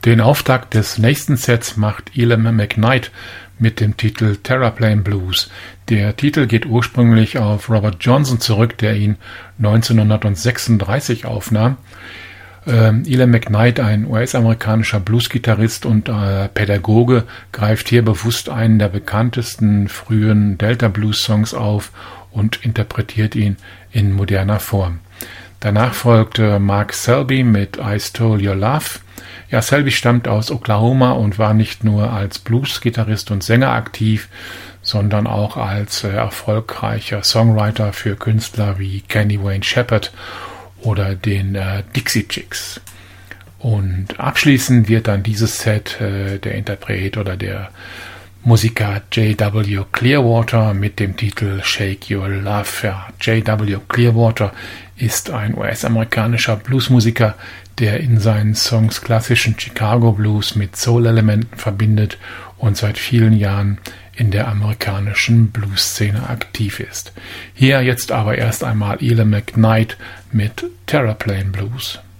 Den Auftakt des nächsten Sets macht Elam McKnight mit dem Titel Terraplane Blues. Der Titel geht ursprünglich auf Robert Johnson zurück, der ihn 1936 aufnahm. Elam McKnight, ein US-amerikanischer Bluesgitarrist und Pädagoge, greift hier bewusst einen der bekanntesten frühen Delta-Blues-Songs auf und interpretiert ihn in moderner Form. Danach folgte Mark Selby mit I Stole Your Love. Ja, Selby stammt aus Oklahoma und war nicht nur als Blues-Gitarrist und Sänger aktiv, sondern auch als erfolgreicher Songwriter für Künstler wie Kenny Wayne Shepherd oder den Dixie Chicks. Und abschließend wird dann dieses Set der Interpret oder der Musiker J.W. Clearwater mit dem Titel Shake Your Love. Ja, J.W. Clearwater ist ein US-amerikanischer Bluesmusiker, der in seinen Songs klassischen Chicago Blues mit Soul-Elementen verbindet und seit vielen Jahren in der amerikanischen Blues-Szene aktiv ist. Hier jetzt aber erst einmal Elam McKnight mit Terraplane Blues.